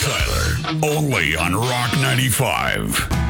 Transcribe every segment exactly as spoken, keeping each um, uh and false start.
Tyler, only on Rock ninety-five.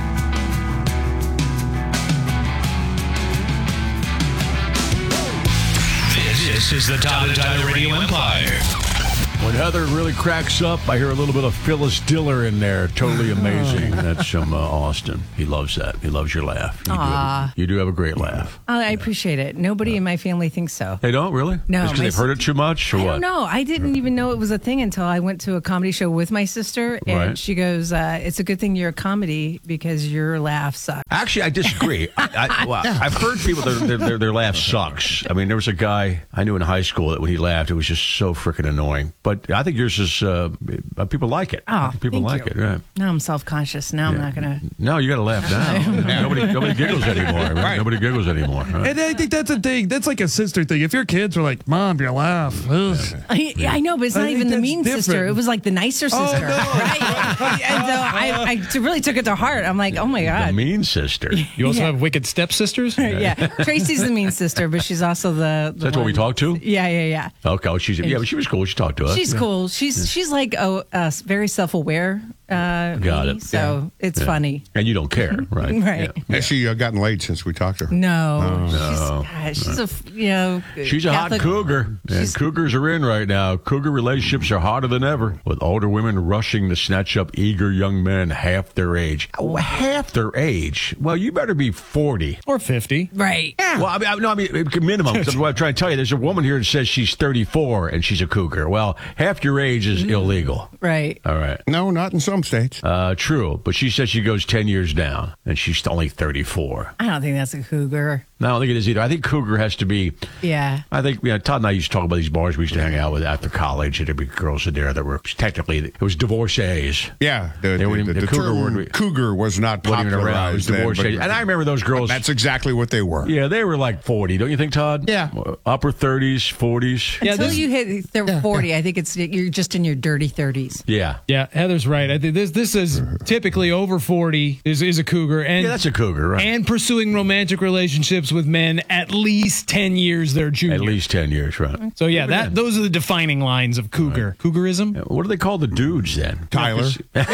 This is the Todd and Tyler Radio Empire. When Heather really cracks up, I hear a little bit of Phyllis Diller in there. Totally amazing. That's from uh, Austin. He loves that. He loves your laugh. You, do have, you do have a great laugh. Oh, I appreciate it. Nobody in my family thinks so. They don't, really? No. Because they've heard it too much, or I what? don't know. I didn't even know it was a thing until I went to a comedy show with my sister, and Right. she goes, uh, it's a good thing you're a comedy because your laugh sucks. Actually, I disagree. I, I, well, I've heard people, their, their, their, their laugh sucks. I mean, there was a guy I knew in high school that when he laughed, it was just so freaking annoying. But I think yours is, uh, people like it. Oh, people thank like you. it, right. Now I'm self-conscious. Now I'm not going to. No, you got to laugh now. nobody, nobody giggles anymore. Right? Nobody giggles anymore. Right? And I think that's a thing. That's like a sister thing. If your kids are like, Mom, your laugh. Ugh. I, I know, but it's I not think even the that's mean sister. different. It was like the nicer sister. Oh, no. Right? And so I, I t- really took it to heart. I'm like, oh my The God. mean sister. You also Yeah. have wicked stepsisters? Yeah. Tracy's the mean sister, but she's also the. the That's what we one- talked to? Yeah, yeah, yeah. Okay, well, she's, yeah, but she was cool. She talked to us. She's cool. She's she's like a, a very self-aware. Uh, Got lady, it. So it's Yeah. funny. And you don't care, right? Right. Yeah. Has she uh, gotten laid since we talked to her? No, she's, no. God, she's a f- you know She's a Catholic- hot cougar, and she's- cougars are in right now. Cougar relationships are hotter than ever, with older women rushing to snatch up eager young men half their age. Oh, half their age? Well, you better be forty. Or fifty. Right. Well, I mean, I- no, I mean minimum. That's what I'm trying to tell you. There's a woman here that says she's thirty-four and she's a cougar. Well, half your age is illegal. Right. All right. No, not in some states. Uh, true, but she says she goes ten years down, and she's only thirty-four. I don't think that's a cougar. No, I don't think it is either. I think cougar has to be. Yeah. I think, you know, Todd and I used to talk about these bars we used to hang out with after college, and there'd be girls in there that were technically, it was divorcees. Yeah, the, They weren't the, even- the, the cougar term weren't- cougar was not Wasn't even around. It was popularized then, divorcees. but- And I remember those girls. That's exactly what they were. Yeah, they were like forty, don't you think, Todd? Yeah. Upper thirties, forties. Yeah, Until this- you hit they're forty, I think it's you're just in your dirty thirties. Yeah. Yeah, Heather's right. I think this this is typically over forty is, is a cougar. And, Yeah, that's a cougar, right? and pursuing romantic relationships with men at least ten years their junior. At least ten years, right? So yeah, that those are the defining lines of cougar. Cougarism? What do they call the dudes then? Tyler.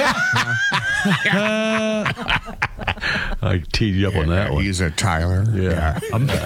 I teed you up on that one. He's a Tyler. Yeah.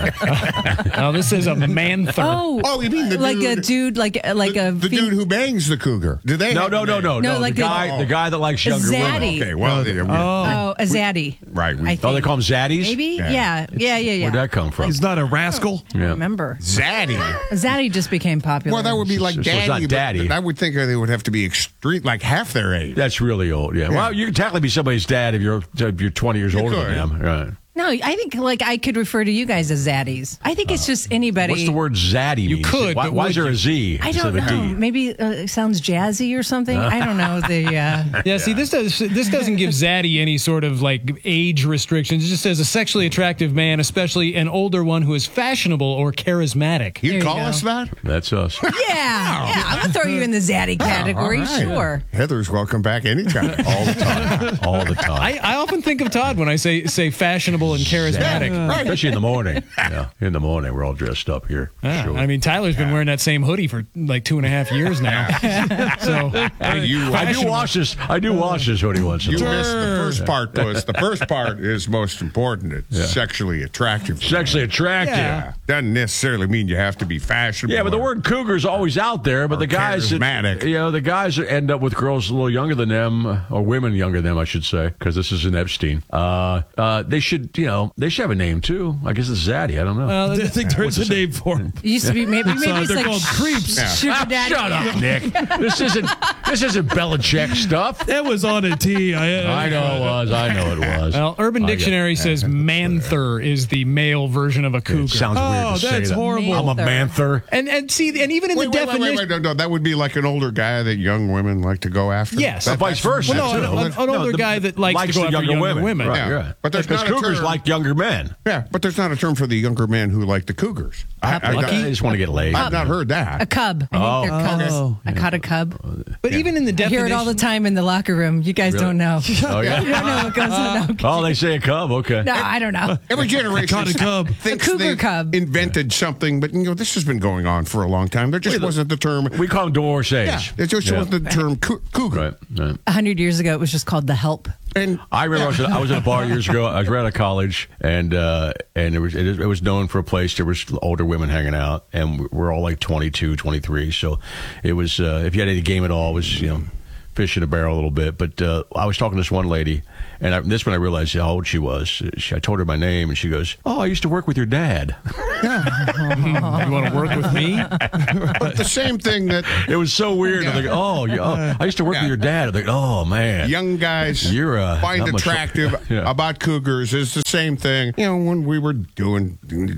Oh, this is a manther. Oh, Oh, you mean the like dude- a dude, like like the, a the fem- dude who bangs the cougar. Do they? No, have no, a no, name? no, No, no. like the a- guy, the guy that likes a younger women. zaddy. Okay, well, yeah, we- Oh, a zaddy. right. We, I Oh, they think. call them zaddies? Maybe? Yeah. Yeah. Yeah, yeah, yeah. Where'd that come from? He's not a rascal. I Yeah. remember. Zaddy. Zaddy just became popular. Well, that would be like So it's daddy. not but- daddy. But I would think they would have to be extreme, like half their age. That's really old, yeah. Well, you can technically be somebody's dad if you're if you're twenty years You older could. than them. Right. No, I think like I could refer to you guys as zaddies. I think it's just anybody. What's the word zaddy You mean? could, Why, but why would is there you? a Z I instead don't of a know. D? Maybe uh, it sounds jazzy or something. I don't know. The uh, Yeah, see, this does this doesn't give Zaddy any sort of like age restrictions. It just says a sexually attractive man, especially an older one who is fashionable or charismatic. You There you call go. us that? That's us. yeah, yeah. I'm gonna throw you in the zaddy category. All right. Sure. Heather's welcome back anytime. All the time. All the time. I, I often think of Todd when I say say fashionable and charismatic. Especially in the morning. Yeah, in the morning, we're all dressed up here. Yeah, Sure. I mean, Tyler's been wearing that same hoodie for like two and a half years now. so you, I do wash this. I do wash this hoodie once in You a while. missed the first part, though. It's the first part is most important. It's sexually attractive. Sexually attractive. Yeah. Doesn't necessarily mean you have to be fashionable. Yeah, but the or- word cougar's always out there. But Or the guys, that, charismatic. you know, the guys that end up with girls a little younger than them, or women younger than them, I should say, because this is an Epstein. Uh, uh, they should, you know, they should have a name too. I guess it's Zaddy. I don't know. well, I think there is a name for him. It used to be maybe maybe uh, it's they're like called creeps. Yeah. sugar Ah, daddy. shut up, Nick. This isn't this isn't Belichick stuff. That was on a T. I, I know it was. I know it was. well, Urban I got- Dictionary says manther is the male version of a cougar. It sounds weird Oh, to say that's that. horrible. I'm a manther. and and see, and even in Wait, the wait, wait, definition, wait, wait, no, no, that would be like an older guy that young women like to go after. Yes. That- Vice that's- versa. well, no, too. an, an older the- guy that likes, to go the after younger women. Right, Yeah. right. But there's because not a cougars term. like younger men. Yeah, but there's not a term for the younger men who like the Cougars. I, I, Lucky? I just want to get laid. I've not heard that. A cub. I think Oh. they're cubs. Oh. I caught a cub. But even in the I definition, hear it all the time in the locker room. You guys Really? don't know. Oh, yeah? You don't know what goes on. No, Oh, they say a cub. Okay. no, I don't know. Every generation Caught a cub. thinks A cougar they cub. invented something, but you know this has been going on for a long time. There just wasn't the term. We call them divorce age. Yeah, it just Yeah. wasn't the term cou- cougar. Right. right. A hundred years ago, it was just called the help. And I remember I, was at, I was at a bar years ago. I was right out of college, and uh, and it was it, it was known for a place. There was older women hanging out, and we're all like twenty-two, twenty-three. So it was uh, if you had any game at all, it was you know fish in a barrel a little bit. But uh, I was talking to this one lady, and I, this when I realized how old she was. She, I told her my name, and she goes, "Oh, I used to work with your dad." you want to work with me? but the same thing that It was so weird. I'm like, oh, you- oh, I used to work with your dad. I'm like, oh man, young guys You're, uh, find not much- attractive Yeah. about cougars is the same thing. You know, when we were doing,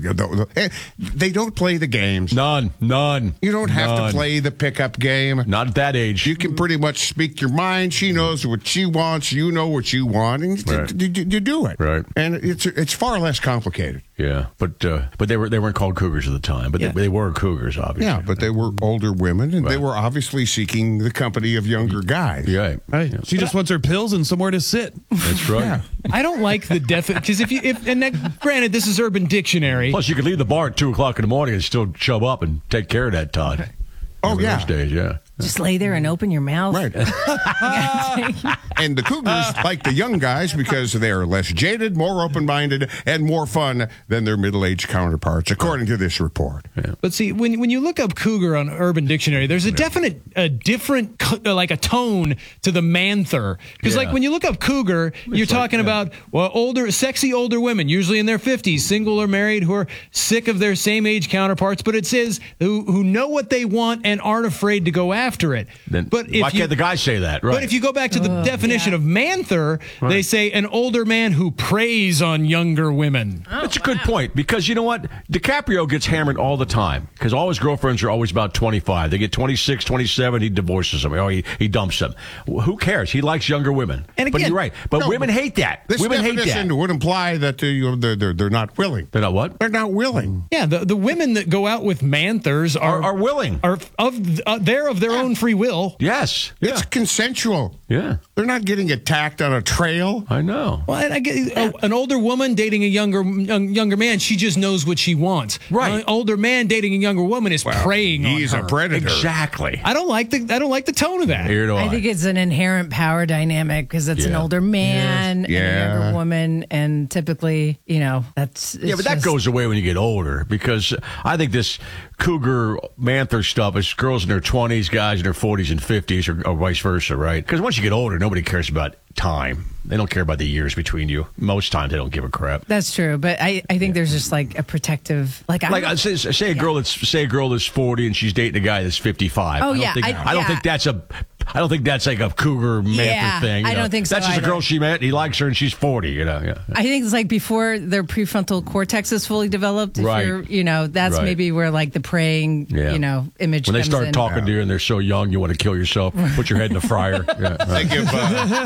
they don't play the games. none, none. You don't have none. to play the pickup game. Not at that age. You can pretty much speak your mind. She knows what she wants. You know what you want, and you, Right. you, you do it. Right. And it's it's far less complicated. Yeah, but uh, but they were they weren't called cougars at the time, but Yeah. they, they were cougars, obviously. Yeah, but they were older women, and they Right. were obviously seeking the company of younger guys. Yeah, Right. She just wants her pills and somewhere to sit. that's right. Yeah. I don't like the defi because if you if and that, granted this is Urban Dictionary. Plus, you could leave the bar at two o'clock in the morning and still chub up and take care of that Todd. Oh, Remember yeah. those days, yeah. Just lay there and open your mouth. Right. And the Cougars like the young guys because they are less jaded, more open-minded, and more fun than their middle-aged counterparts, according to this report. But see, when when you look up cougar on Urban Dictionary, there's a definite, a different, co- uh, like a tone to the manther. Because Yeah. like when you look up cougar, you're like, talking yeah. about well, older, sexy older women, usually in their fifties, single or married, who are sick of their same age counterparts. But it says who who know what they want and aren't afraid to go after it. Then but if why you, can't the guys say that? Right. But if you go back to the definition yeah. of manther, they say an older man who preys on younger women. That's a good point because you know what? DiCaprio gets hammered all the time because all his girlfriends are always about twenty-five. They get twenty-six, twenty-seven, he divorces them or he, he dumps them. Who cares? He likes younger women. And but again- you're right. But No, women but hate that. This Women hate definition that. would imply that uh, you know, they're, they're, they're not willing. They're not what? They're not willing. Yeah, the, the women that go out with manthers are Are, are willing. are of uh, they're of their own free will. Yes. Yeah. It's consensual. Yeah. They're not getting attacked on a trail. I know. Well, and I get uh, an older woman dating a younger young, younger man. She just knows what she wants. Right. An older man dating a younger woman is preying on He's her. a predator. Exactly. I don't like the I don't like the tone of that. Here do I. I think it's an inherent power dynamic because it's an Yeah. older man and Yeah. a younger woman, and typically, you know, that's Yeah, it's but that just- goes away when you get older because I think this cougar manther stuff is girls in their twenties, guys in their forties and fifties, or, or vice versa, right? Because once you get older, nobody cares about time. They don't care about the years between you. Most times, they don't give a crap. That's true, but I, I think there's just like a protective, like I Like uh, say, say a girl that's say a girl that's forty and she's dating a guy that's fifty-five. Oh, I don't yeah, think, I- I, don't yeah. think that's a. I don't think that's like a cougar manther Yeah, thing. you I know? don't think so That's just a either. girl she met. He likes her and she's forty. You know. Yeah. I think it's like before their prefrontal cortex is fully developed. If Right. you're, you know, that's Right. maybe where like the praying, Yeah. you know, image When they comes start in. talking to you and they're so young, you want to kill yourself. Put your head in the fryer. Yeah, They right. give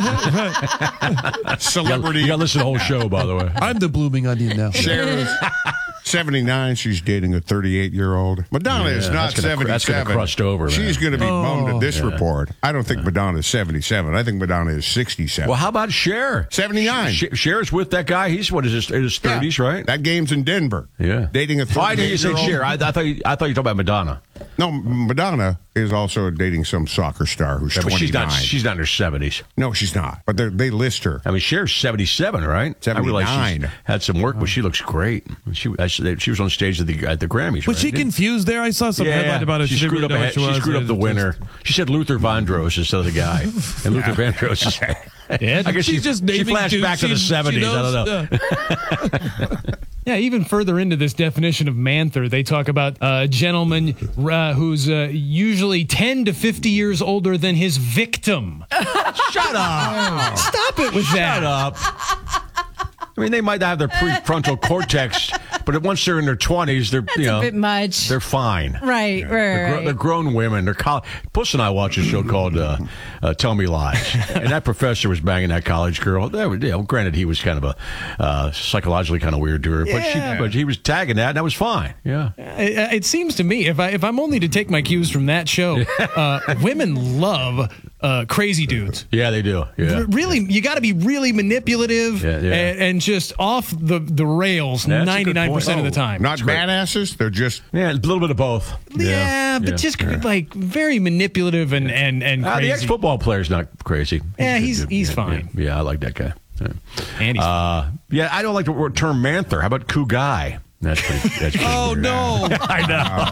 uh, celebrity You got to listen to the whole show, by the way. I'm the blooming onion now. Cher's seventy-nine. She's dating a thirty-eight-year-old. Madonna Yeah, is not that's gonna cr- that's seventy-seven. gonna crust over, man. She's going to be bummed at this Yeah. report. I don't think Madonna's seventy-seven. I think Madonna is sixty-seven. Well, how about Cher? seventy-nine. Sh- Cher's with that guy. He's what is his, in his Yeah. thirties, right? That game's in Denver. Yeah. Dating a Oh, I knew you said thirty-eight-year-old. Cher. I, I thought you, I thought you were talking about Madonna. No, Madonna is also dating some soccer star who's Yeah, but she's twenty-nine. not. She's not in her seventies. no, she's not. But they're- they list her. I mean, Cher's seventy-seven, right? I realize seventy-nine. she's had some work, but she looks great. She actually, she was on stage at the at the Grammys. Was right? she confused there? I saw some headline about it. She, didn't screwed really up. know A, what she she was. screwed up the It just- winner. She said Luther Vandross instead of the guy, and Luther Vandross is. Yeah, I guess She's she, just she naming flashed dudes back to the she- she seventies. I don't know. knows. Uh, Yeah, even further into this definition of manther, they talk about a gentleman uh, who's uh, usually ten to fifty years older than his victim. Shut up! Stop it with that. Shut up! I mean, they might not have their prefrontal cortex, but But once they're in their twenties, they're That's you know a bit much. they're fine. Right, right, They're, gro- right. they're grown women. They're col- Puss and I watched a show called uh, uh, "Tell Me Lies," and that professor was banging that college girl. That was, you know, granted, he was kind of a uh, psychologically kind of weird to her, but she, Yeah. but he was tagging that, and that was fine. Yeah. It, it seems to me, if I if I'm only to take my cues from that show, uh, women love uh, crazy dudes. Yeah, they do. Yeah. R- Really, you got to be really manipulative Yeah, yeah. And, and just off the, the rails That's a good ninety-nine percent of the point. time. Not badasses. They're just. Yeah, a little bit of both. yeah, but yeah, just yeah. like very manipulative and and and Uh, the crazy. ex-football player's not crazy. Yeah, he's- good. he's Yeah, fine. Yeah, yeah, I like that guy. Yeah. And he's Uh, yeah, I don't like the word term manther. How about coup guy? That's pretty. That's pretty Oh, weird. no. I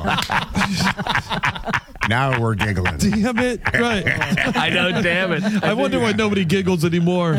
know. Now we're giggling. Damn it. Right. I know. Damn it. I wonder why nobody giggles anymore.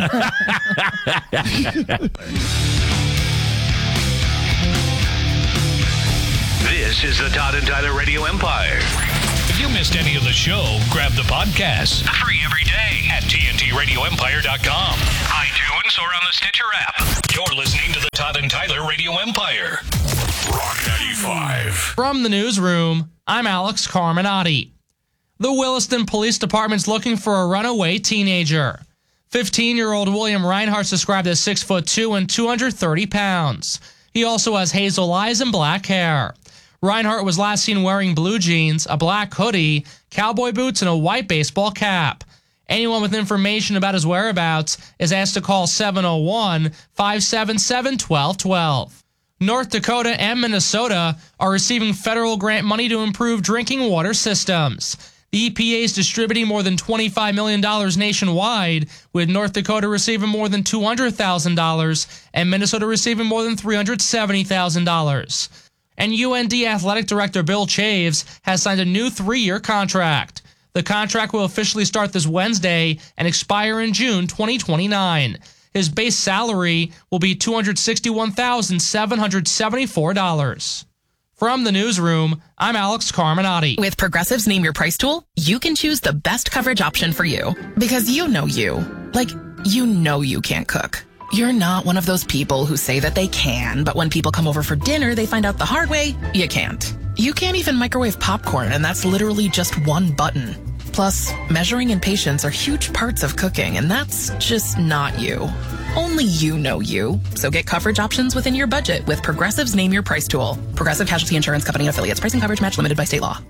This is the Todd and Tyler Radio Empire. If you missed any of the show, grab the podcast. Free every day at T N T radio empire dot com, iTunes, or on the Stitcher app. You're listening to the Todd and Tyler Radio Empire. Rock ninety-five. From the newsroom, I'm Alex Carminati. The Williston Police Department's looking for a runaway teenager. fifteen-year-old William Reinhardt's described as six foot two and two hundred thirty pounds. He also has hazel eyes and black hair. Reinhardt was last seen wearing blue jeans, a black hoodie, cowboy boots, and a white baseball cap. Anyone with information about his whereabouts is asked to call seven oh one, five seven seven, one two one two. North Dakota and Minnesota are receiving federal grant money to improve drinking water systems. The E P A is distributing more than twenty-five million dollars nationwide, with North Dakota receiving more than two hundred thousand dollars and Minnesota receiving more than three hundred seventy thousand dollars. And U N D Athletic Director Bill Chaves has signed a new three-year contract. The contract will officially start this Wednesday and expire in June twenty twenty-nine. His base salary will be two hundred sixty-one thousand seven hundred seventy-four dollars. From the newsroom, I'm Alex Carminati. With Progressive's Name Your Price tool, you can choose the best coverage option for you. Because you know you. Like, you know you can't cook. You're not one of those people who say that they can, but when people come over for dinner, they find out the hard way, you can't. You can't even microwave popcorn, and that's literally just one button. Plus, measuring and patience are huge parts of cooking, and that's just not you. Only you know you. So get coverage options within your budget with Progressive's Name Your Price tool. Progressive Casualty Insurance Company and affiliates. Pricing coverage match limited by state law.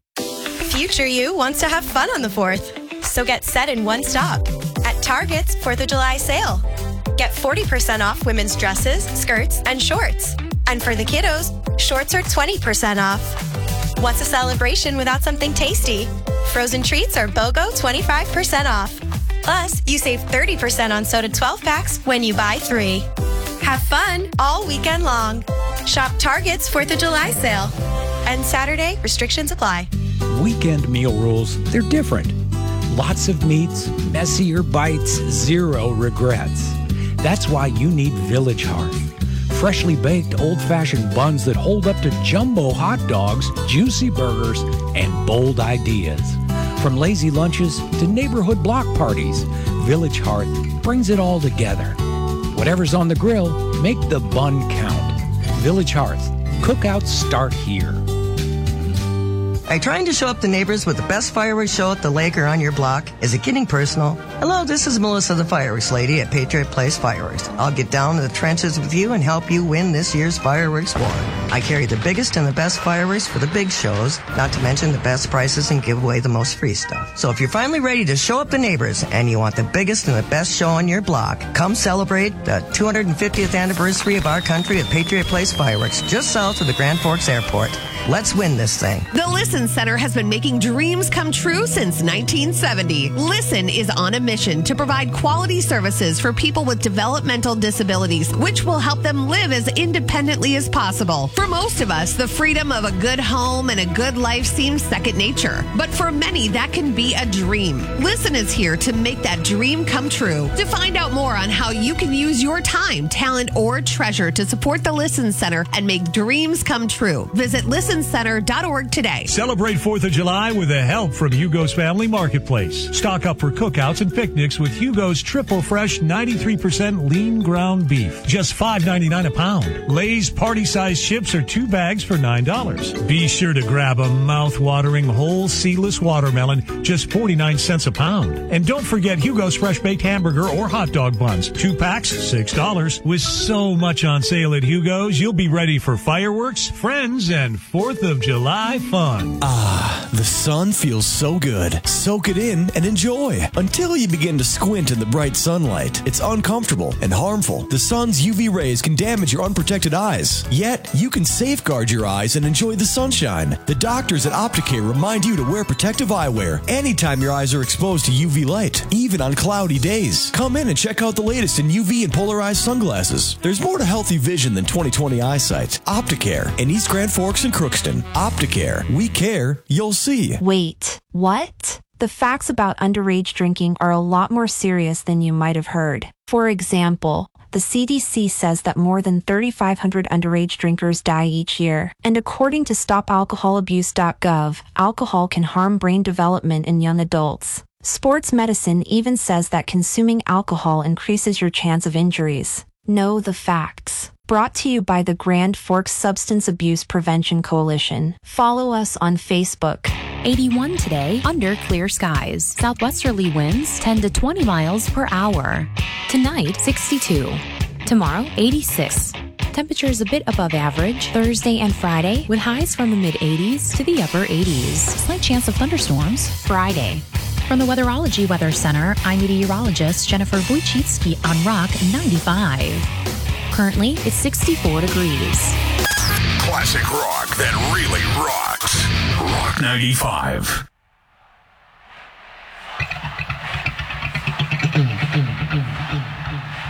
Future you wants to have fun on the fourth. So get set in one stop at Target's fourth of July sale. Get forty percent off women's dresses, skirts, and shorts. And for the kiddos, shorts are twenty percent off. What's a celebration without something tasty? Frozen treats are BOGO twenty-five percent off. Plus, you save thirty percent on soda twelve packs when you buy three. Have fun all weekend long. Shop Target's fourth of July sale. And Saturday, restrictions apply. Weekend meal rules, they're different. Lots of meats, messier bites, zero regrets. That's why you need Village Hearth. Freshly baked old-fashioned buns that hold up to jumbo hot dogs, juicy burgers, and bold ideas. From lazy lunches to neighborhood block parties, Village Hearth brings it all together. Whatever's on the grill, make the bun count. Village Hearth. Cookouts start here. Are you trying to show up the neighbors with the best fireworks show at the lake or on your block? Is it getting personal? Hello, this is Melissa, the fireworks lady at Patriot Place Fireworks. I'll get down to the trenches with you and help you win this year's fireworks war. I carry the biggest and the best fireworks for the big shows, not to mention the best prices and give away the most free stuff. So if you're finally ready to show up the neighbors and you want the biggest and the best show on your block, come celebrate the two hundred fiftieth anniversary of our country at Patriot Place Fireworks, just south of the Grand Forks Airport. Let's win this thing. The Listen Center has been making dreams come true since nineteen seventy. Listen is on a mission to provide quality services for people with developmental disabilities, which will help them live as independently as possible. For most of us, the freedom of a good home and a good life seems second nature. But for many, that can be a dream. Listen is here to make that dream come true. To find out more on how you can use your time, talent, or treasure to support the Listen Center and make dreams come true, visit listen center dot org today. Celebrate Celebrate fourth of July with the help from Hugo's Family Marketplace. Stock up for cookouts and picnics with Hugo's Triple Fresh ninety-three percent lean ground beef. Just five ninety-nine a pound. Lay's party-sized chips are two bags for nine dollars. Be sure to grab a mouth-watering whole seedless watermelon, just forty-nine cents a pound. And don't forget Hugo's Fresh Baked Hamburger or hot dog buns. Two packs, six dollars. With so much on sale at Hugo's, you'll be ready for fireworks, friends, and fourth of July fun. Ah, the sun feels so good. Soak it in and enjoy until you begin to squint in the bright sunlight. It's uncomfortable and harmful. The sun's U V rays can damage your unprotected eyes. Yet, you can safeguard your eyes and enjoy the sunshine. The doctors at Opticare remind you to wear protective eyewear anytime your eyes are exposed to U V light, even on cloudy days. Come in and check out the latest in U V and polarized sunglasses. There's more to healthy vision than twenty twenty eyesight. Opticare in East Grand Forks and Crookston. Opticare. We care. You'll see. Wait, what? The facts about underage drinking are a lot more serious than you might have heard. For example, the C D C says that more than thirty-five hundred underage drinkers die each year. And according to stop alcohol abuse dot gov, alcohol can harm brain development in young adults. Sports medicine even says that consuming alcohol increases your chance of injuries. Know the facts. Brought to you by the Grand Forks Substance Abuse Prevention Coalition. Follow us on Facebook. eighty-one today, under clear skies. Southwesterly winds ten to twenty miles per hour. Tonight, sixty-two. Tomorrow, eighty-six. Temperatures a bit above average Thursday and Friday, with highs from the mid-eighties to the upper eighties. Slight chance of thunderstorms Friday. From the Weatherology Weather Center, I'm meteorologist Jennifer Wojcicki on Rock ninety-five. Currently, it's sixty-four degrees. Classic rock that really rocks. Rock ninety-five.